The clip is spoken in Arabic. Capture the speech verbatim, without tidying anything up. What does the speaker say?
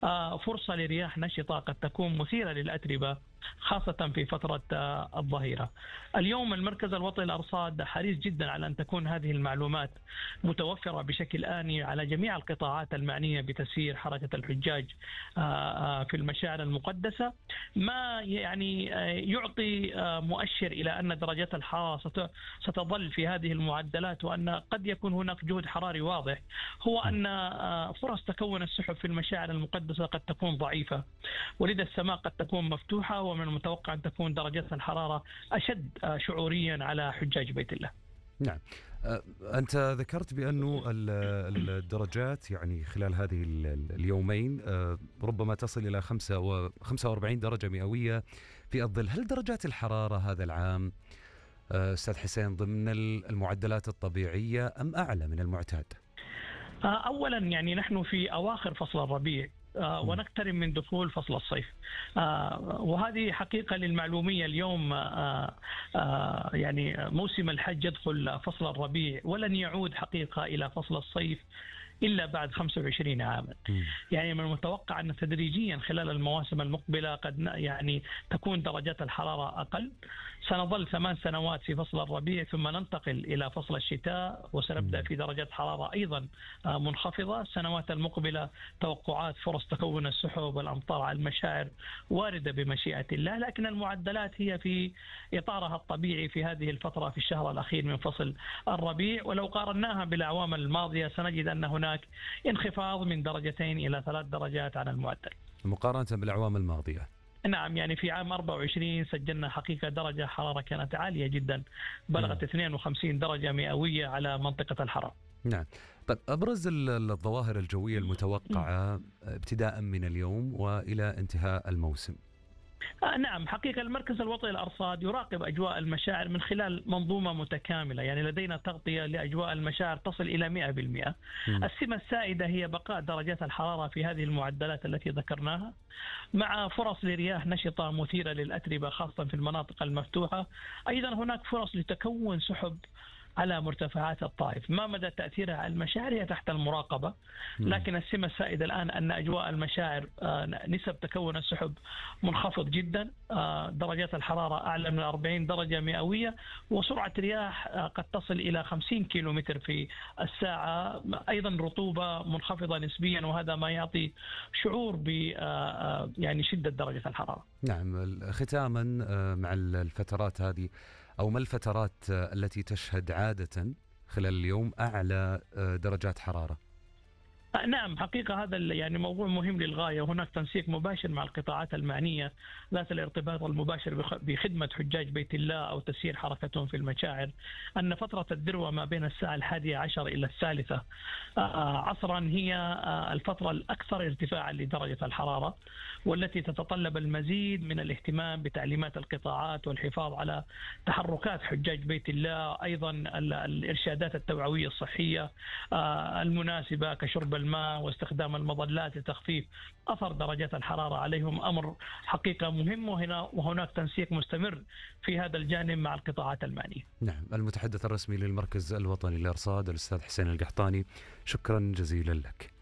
آه، فرصة لرياح نشطة قد تكون مثيرة للأتربة خاصة في فترة آه، الظهيرة. اليوم المركز الوطني للأرصاد حريص جدا على أن تكون هذه المعلومات متوفرة بشكل آني على جميع القطاعات المعنية بتسيير حركة الحجاج آه، آه، في المشاعر المقدسة، ما يعني آه، يعطي آه، مؤشر إلى أن درجات الحرارة ست- ستظل في هذه المعدلات، وأن قد يكون هناك جهد حراري واضح، هو أن آه، فرص تكون السحب في المشاعر المقدسة قد تكون ضعيفة، ولذا السماء قد تكون مفتوحة، ومن المتوقع أن تكون درجات الحرارة أشد آه، شعوريا على حجاج بيت الله. نعم. أه، أنت ذكرت بأنه ال- الدرجات يعني خلال هذه ال- ال- اليومين أه، ربما تصل إلى خمسة و- خمسة وأربعين درجة مئوية في الظل. هل درجات الحرارة هذا العام أه، أستاذ حسين ضمن ال- المعدلات الطبيعية أم أعلى من المعتاد؟ آه، أولا يعني نحن في أواخر فصل الربيع آه، مم. ونقترب من دخول فصل الصيف، آه، وهذه حقيقة للمعلومية. اليوم آه، آه، يعني موسم الحج يدخل فصل الربيع، ولن يعود حقيقة إلى فصل الصيف إلا بعد خمسة وعشرين عاما. مم. يعني من المتوقع أن تدريجيا خلال المواسم المقبلة قد ن- يعني تكون درجات الحرارة أقل. سنظل ثمان سنوات في فصل الربيع، ثم ننتقل إلى فصل الشتاء، وسنبدأ مم. في درجات حرارة أيضا آه، منخفضة. السنوات المقبلة توقعات فرص تكون السحب والأمطار على المشاعر واردة بمشيئة الله، لكن المعدلات هي في إطارها الطبيعي في هذه الفترة في الشهر الأخير من فصل الربيع. ولو قارناها بالأعوام الماضية سنجد أن هناك انخفاض من درجتين إلى ثلاث درجات عن المعدل. مقارنة بالأعوام الماضية. نعم، يعني في عام أربعة وعشرين سجلنا حقيقة درجة حرارة كانت عالية جدا، مم. بلغت اثنين وخمسين درجة مئوية على منطقة الحرم. نعم. طيب أبرز ال- الظواهر الجوية المتوقعة ابتداء من اليوم وإلى انتهاء الموسم؟ آه نعم، حقيقة المركز الوطني للأرصاد يراقب أجواء المشاعر من خلال منظومة متكاملة، يعني لدينا تغطية لأجواء المشاعر تصل إلى مئة بالمئة. مم. السمة السائدة هي بقاء درجات الحرارة في هذه المعدلات التي ذكرناها، مع فرص لرياح نشطة مثيرة للأتربة خاصة في المناطق المفتوحة. أيضا هناك فرص لتكون سحب على مرتفعات الطائف. ما مدى تأثيرها على المشاعر هي تحت المراقبة، لكن السمة السائدة الآن أن أجواء المشاعر آه، نسب تكون السحب منخفض جدا، آه، درجات الحرارة أعلى من أربعين درجة مئوية، وسرعة رياح آه، قد تصل إلى خمسين كيلومتر في الساعة. أيضا رطوبة منخفضة نسبيا، وهذا ما يعطي شعور ب آه، يعني شدة درجة الحرارة. نعم. ختاما آه، مع الفترات هذه، أو ما الفترات آه، التي تشهد عادة خلال اليوم أعلى آه، درجات حرارة؟ آه، نعم، حقيقة هذا ال- يعني موضوع مهم للغاية، وهناك تنسيق مباشر مع القطاعات المعنية ذات الارتباط المباشر بخ- بخدمة حجاج بيت الله أو تسيير حركتهم في المشاعر، أن فترة الذروة ما بين الساعة الحادية عشر إلى الثالثة آه، عصرا هي آه، الفترة الأكثر ارتفاعا لدرجة الحرارة، والتي تتطلب المزيد من الاهتمام بتعليمات القطاعات والحفاظ على تحركات حجاج بيت الله. أيضا ال- الإرشادات التوعوية الصحية آه، المناسبة كشرب الماء واستخدام المظلات لتخفيف أثر درجات الحرارة عليهم، أمر حقيقة مهم، وهنا وهناك تنسيق مستمر في هذا الجانب مع القطاعات المعنية. نعم. المتحدث الرسمي للمركز الوطني للأرصاد الأستاذ حسين القحطاني، شكرا جزيلا لك.